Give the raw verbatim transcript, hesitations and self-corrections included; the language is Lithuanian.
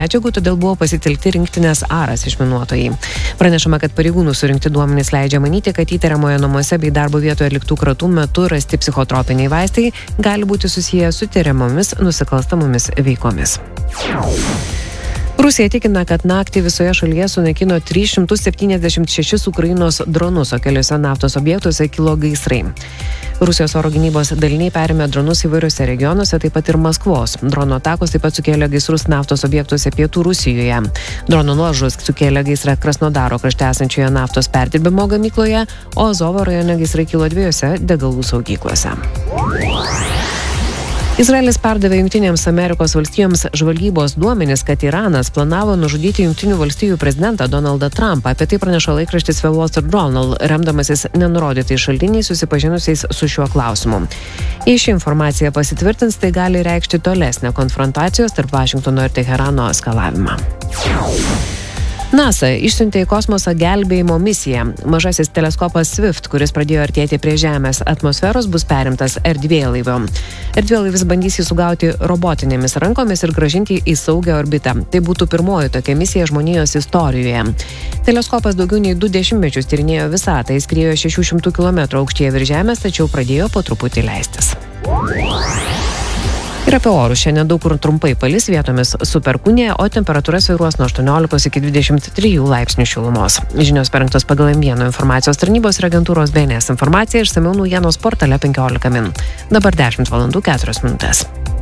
medžiagų, todėl buvo pasitelkti rinktinės Aras išminuotojai. Pranešama, kad pareigūnų surinkti duomenys leidžia manyti, kad įtariamojo namuose bei darbo vietoje liktų kratų metu rasti psichotropiniai vaistai gali būti susiję su tiriamomis nusikalstamomis veikomis. Rusija tikina, kad naktį visoje šalyje sunaikino tris šimtus septyniasdešimt šešis Ukrainos dronus, o keliose naftos objektuose kilo gaisrai. Rusijos oro gynybos daliniai perėmė dronus įvairiuose regionuose, taip pat ir Maskvos. Drono atakos taip pat sukėlė gaisrus naftos objektuose pietų Rusijoje. Drono nuožus sukėlė gaisrą Krasnodaro krašte esančioje naftos perdirbimo gamykloje, o Azovo rajone gaisrai kilo dviejose degalų saugyklose. Izraelis perdavė Jungtinėms Amerikos valstijoms žvalgybos duomenis, kad Iranas planavo nužudyti Jungtinių valstijų prezidentą Donaldą Trumpą. Apie tai praneša laikraštis The Wall Street Journal, remdamasis nenurodytais šaltiniais susipažinusiais su šiuo klausimu. Jei ši informacija pasitvirtins, tai gali reikšti tolesnę konfrontacijos tarp Vašingtono ir Teherano eskalavimą. NASA išsiuntė į kosmosą gelbėjimo misiją. Mažasis teleskopas Swift, kuris pradėjo artėti prie Žemės atmosferos, bus perimtas erdvėlaivio. Erdvėlaivis bandys jį sugauti robotinėmis rankomis ir grąžinti į saugią orbitą. Tai būtų pirmoji tokia misija žmonijos istorijoje. Teleskopas daugiau nei du dešimtmečius tyrinėjo visatą, jis skriejo šešių šimtų kilometrų aukštyje virš Žemės, tačiau pradėjo po truputį leistis. Ir apie orus. Šiandien daug kur trumpai palis, vietomis su perkūnija, o temperatūra svyruos nuo aštuoniolikos iki dvidešimt trijų laipsnių šilumos. Žinios parengtos pagal M vieno informacijos tarnybos ir agentūros B N S informaciją, išsamiau naujienos portale penkiolika min. Dabar dešimt valandų keturios minutės.